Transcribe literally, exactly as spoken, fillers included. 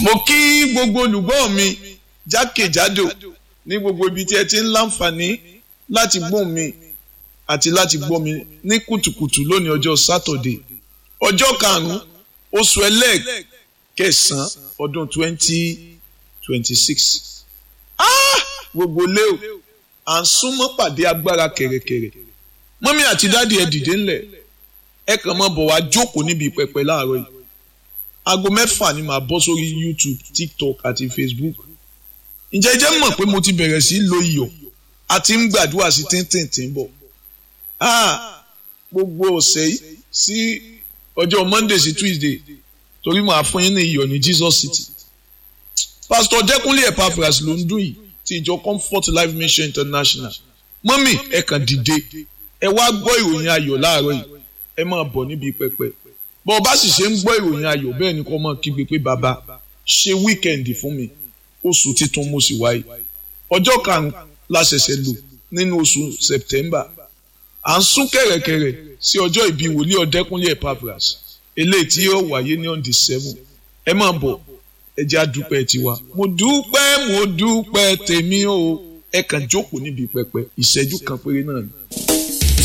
mo kí gbogbo olùgbọ́ mi jákèjádò ní gbogbo ibi tí ẹ ti ń láǹfààní láti gbọ́ mi àti láti gbọ́ mi ní kùtùkùtù lónìí ọjọ́ sátọ̀dé ọjọ́ karùn-ún oṣù ẹlẹ́ẹ̀kẹsàn-án ọdún twenty twenty six. gbogbo leo à ń súnmọ́ pàdé agbára kẹ̀rẹ̀kẹ̀rẹ̀ mọ́mí àti dáàdi ẹ dìde ńlẹ̀ ẹ kàn máa bọ̀ wá jókòó níbi pẹpẹ láàárọ̀ yìí aago mẹ́fà ni màá bọ́ sórí YouTube, TikTok àti Facebook. ǹjẹ́ ẹ jẹ́ mọ̀ pé mo ti bẹ̀rẹ̀ sí lo iyọ̀ àti ń gbàdúrà sí tíntìntín bọ̀. gbogbo ọ̀sẹ̀ yìí sí ọjọ́ Monday sí Tuesday torí màá fún yín ní iyọ̀ ní Jesus City. Pastor Dẹ́kúnlé Epaphras ló ń dún yìí ti ìjọ Comfort Life Mission International. mọ́mì ẹ kàn dìde ẹ wá gbọ́ ìròyìn ayọ̀ láàárọ̀ yìí ẹ máa bọ̀ níbi pẹpẹ. bọ́ ọ bá sì ṣe ń gbọ́ ìròyìn ayọ̀ bẹ́ẹ̀ ni kò mọ̀ kígbe pé bàbá ṣe wíkẹ̀ndì fún mi oṣù titun mo sì wáyé ọjọ́ karùn-ún la ṣẹ̀ṣẹ̀ lò nínú oṣù September à ń sún kẹ̀rẹ̀kẹ̀rẹ̀ sí ọjọ́ ìbí wòlíì Ọ̀dẹ́kúnlé Epaphras eléyìí tí yóò wáyé ní on the seven ẹ máa bọ̀ ẹ jẹ́ àdúpẹ́ tiwa mo dúpẹ́ mo dúpẹ́ tèmi o ẹ kàn jókòó níbi pẹpẹ ìṣẹ́jú kan péré náà ni.